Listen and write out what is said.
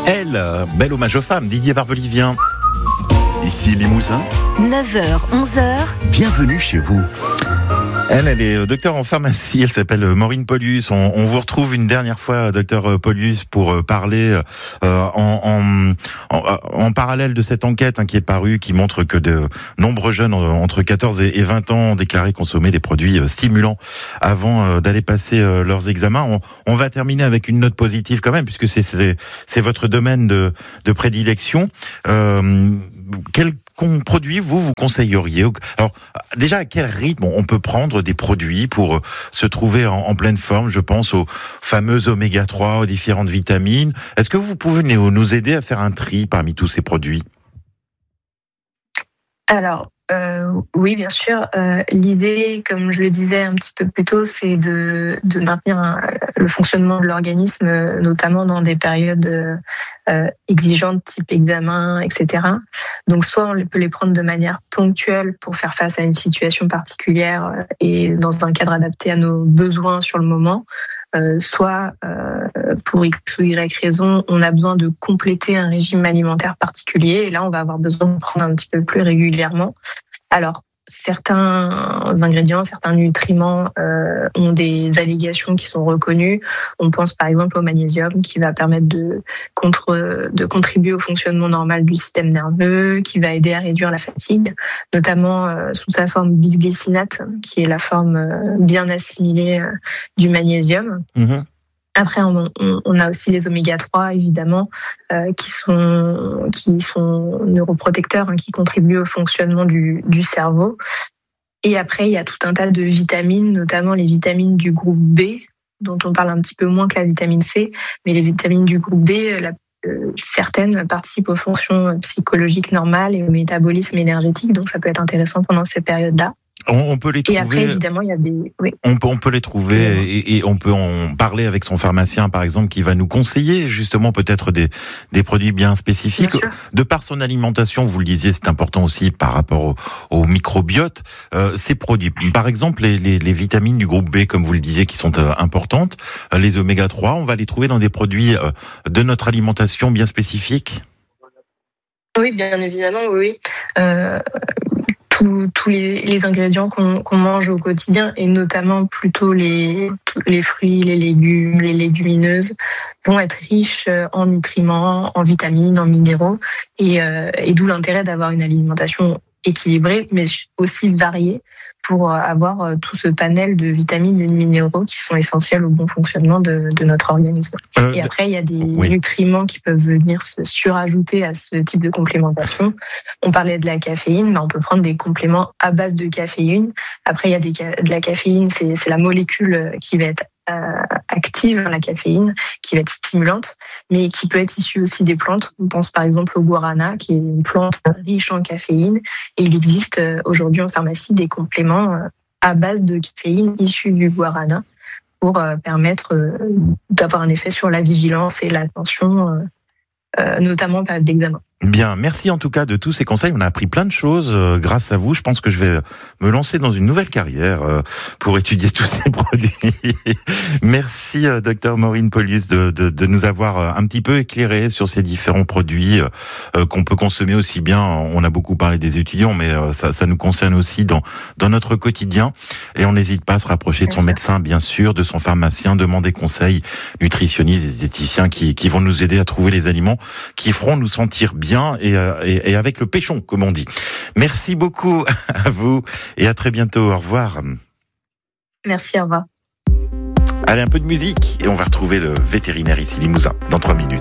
Elle, bel hommage aux femmes, Didier Barbelivien. Ici Limousin, 9h, 11h. bienvenue chez vous. Elle est docteur en pharmacie, elle s'appelle Maureen Paulius. On vous retrouve une dernière fois, docteur Paulius, pour parler en parallèle de cette enquête qui est parue, qui montre que de nombreux jeunes entre 14 et 20 ans ont déclaré consommer des produits stimulants avant d'aller passer leurs examens. On va terminer avec une note positive quand même, puisque c'est votre domaine de prédilection. Quel produit vous conseilleriez? Alors déjà, à quel rythme on peut prendre des produits pour se trouver en pleine forme? Je pense aux fameuses oméga 3, aux différentes vitamines. Est-ce que vous pouvez nous aider à faire un tri parmi tous ces produits? Alors, oui, bien sûr. L'idée, comme je le disais un petit peu plus tôt, c'est de maintenir le fonctionnement de l'organisme, notamment dans des périodes exigeantes, type examen, etc. Donc, soit on peut les prendre de manière ponctuelle pour faire face à une situation particulière et dans un cadre adapté à nos besoins sur le moment, soit pour X ou Y raison, on a besoin de compléter un régime alimentaire particulier et là, on va avoir besoin de prendre un petit peu plus régulièrement. Alors, certains ingrédients, certains nutriments ont des allégations qui sont reconnues. On pense par exemple au magnésium qui va permettre de contribuer au fonctionnement normal du système nerveux, qui va aider à réduire la fatigue, notamment sous sa forme bisglycinate, qui est la forme bien assimilée du magnésium. Mmh. Après, on a aussi les oméga 3, évidemment, qui sont neuroprotecteurs, qui contribuent au fonctionnement du cerveau. Et après, il y a tout un tas de vitamines, notamment les vitamines du groupe B, dont on parle un petit peu moins que la vitamine C. Mais les vitamines du groupe B, certaines participent aux fonctions psychologiques normales et au métabolisme énergétique. Donc, ça peut être intéressant pendant ces périodes-là. On peut les trouver. Et après, évidemment, il y a des. Oui. On peut les trouver et on peut en parler avec son pharmacien, par exemple, qui va nous conseiller justement peut-être des produits bien spécifiques. Bien de par son alimentation, vous le disiez, c'est important aussi par rapport au microbiote. Ces produits, par exemple, les vitamines du groupe B, comme vous le disiez, qui sont importantes, les oméga 3, on va les trouver dans des produits de notre alimentation bien spécifiques. Oui, bien évidemment, oui. Tous les ingrédients qu'on mange au quotidien, et notamment plutôt les fruits, les légumes, les légumineuses, vont être riches en nutriments, en vitamines, en minéraux, et d'où l'intérêt d'avoir une alimentation équilibrée, mais aussi variée, pour avoir tout ce panel de vitamines et de minéraux qui sont essentiels au bon fonctionnement de notre organisme. Et après, il y a des nutriments qui peuvent venir se surajouter à ce type de complémentation. On parlait de la caféine, mais on peut prendre des compléments à base de caféine. Après, il y a de la caféine, c'est la molécule qui va être active, la caféine, qui va être stimulante, mais qui peut être issue aussi des plantes. On pense par exemple au guarana, qui est une plante riche en caféine, et il existe aujourd'hui en pharmacie des compléments à base de caféine issus du guarana pour permettre d'avoir un effet sur la vigilance et l'attention, notamment en période d'examen. Bien, merci en tout cas de tous ces conseils. On a appris plein de choses grâce à vous. Je pense que je vais me lancer dans une nouvelle carrière pour étudier tous ces produits. Merci docteur Maureen Paulius de nous avoir un petit peu éclairé sur ces différents produits qu'on peut consommer aussi bien. On a beaucoup parlé des étudiants, mais ça nous concerne aussi dans notre quotidien. Et on n'hésite pas à se rapprocher de son médecin, bien sûr, de son pharmacien, demander conseil, nutritionnistes et diététiciens qui vont nous aider à trouver les aliments qui feront nous sentir bien et avec le péchon, comme on dit. Merci beaucoup à vous et à très bientôt. Au revoir. Merci, au revoir. Allez, un peu de musique et on va retrouver le vétérinaire ici Limousin dans 3 minutes.